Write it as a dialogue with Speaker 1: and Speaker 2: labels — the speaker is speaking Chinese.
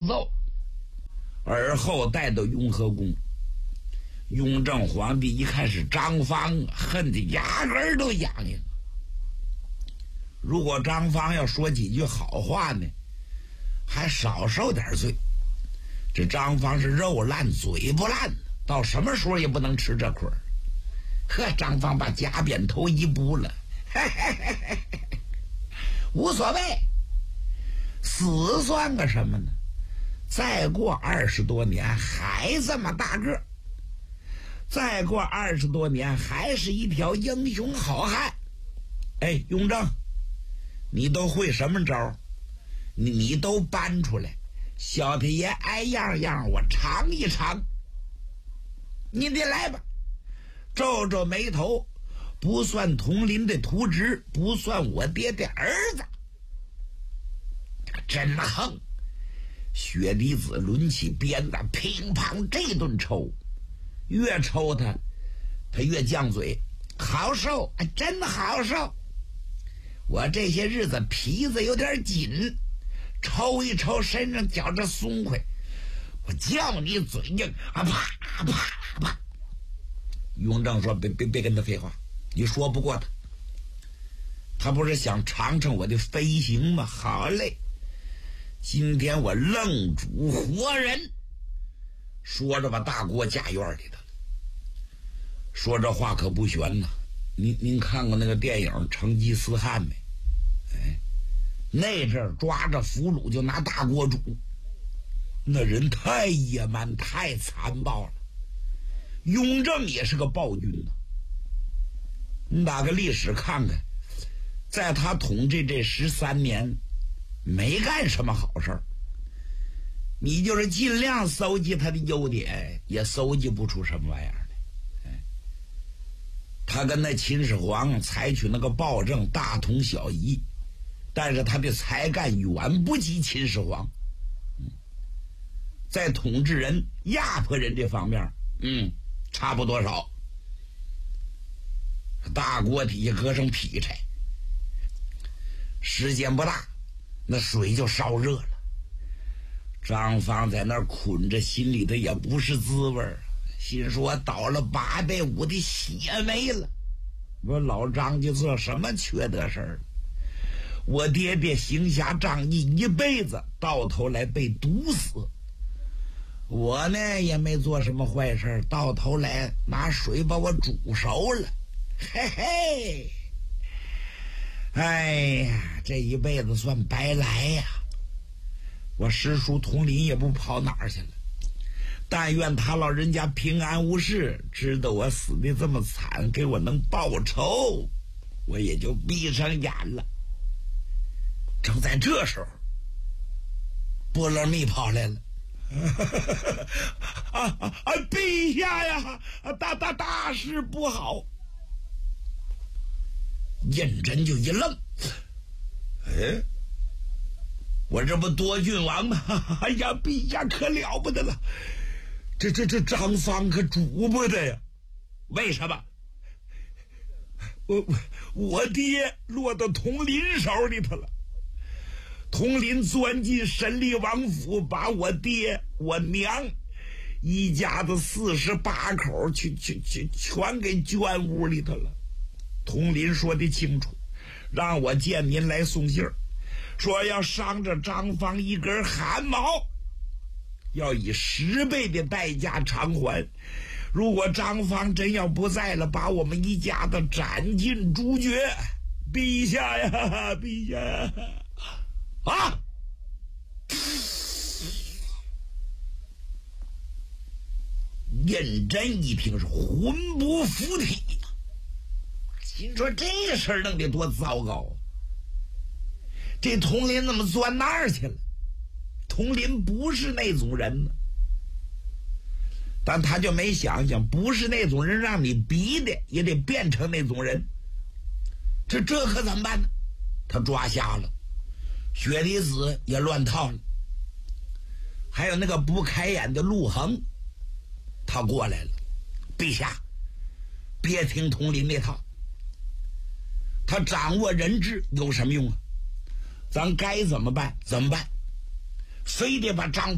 Speaker 1: 奏，而后带到雍和宫。雍正皇帝一看是张方，恨得牙根都痒痒。如果张方要说几句好话呢，还少受点罪。这张方是肉烂嘴不烂，到什么时候也不能吃这亏。呵，张方把假扁头一补了，无所谓，死算个什么呢？再过20多年还这么大个，再过20多年还是一条英雄好汉。哎，雍正，你都会什么招？你都搬出来，小太爷挨样样我尝一尝。你得来吧。皱皱眉头，不算同林的徒侄，不算我爹的儿子，真横。雪滴子抡起鞭子，乒乓这顿抽，越抽他越犟嘴。好受，真好受。我这些日子皮子有点紧，抽一抽身上觉着松快。我叫你嘴硬啊！啪啪啪！雍正说：“别跟他废话，你说不过他。他不是想尝尝我的飞行吗？好嘞，今天我愣煮活人。”说着把大锅架院里头了。说这话可不悬呐。您看过那个电影《成吉思汗》没？哎，那阵儿抓着俘虏就拿大锅煮，那人太野蛮太残暴了。雍正也是个暴君呐。你打个历史看看，在他统治这13年没干什么好事儿。你就是尽量搜集他的优点，也搜集不出什么玩意儿来。他跟那秦始皇采取那个暴政大同小异，但是他的才干远不及秦始皇。在统治人压迫人这方面差不多少。大锅底下搁上劈柴，时间不大，那水就烧热了。张方在那儿捆着，心里头也不是滋味儿，心说倒了805的血没了。我老张家做什么缺德事儿？我爹爹行侠仗义一辈子，到头来被毒死。我呢也没做什么坏事，到头来拿水把我煮熟了。嘿嘿，哎呀，这一辈子算白来呀。我师叔佟林也不跑哪儿去了，但愿他老人家平安无事，知道我死的这么惨，给我能报仇，我也就闭上眼了。正在这时候，波勒密跑来了。陛下呀，大事不好。胤禛就一愣，哎，我这不多郡王吗？哎呀，陛下可了不得了，这张方可主不得呀。为什么？我爹落到佟林手里头了。佟林钻进审理王府，把我爹我娘一家子48口全给圈屋里头了。佟林说的清楚，让我见您来送信儿，说要伤着张方一根汗毛，要以10倍的代价偿还。如果张方真要不在了，把我们一家子斩尽诛绝。陛下呀，陛下呀！啊！胤禛一听是魂不附体，心说这事儿弄得多糟糕啊！这佟林怎么钻那儿去了？佟林不是那种人呢，但他就没想想，不是那种人，让你逼的也得变成那种人。这可怎么办呢？他抓瞎了，雪滴子也乱套了，还有那个不开眼的陆衡，他过来了。陛下，别听佟林那套，他掌握人质有什么用啊？咱该怎么办怎么办，非得把张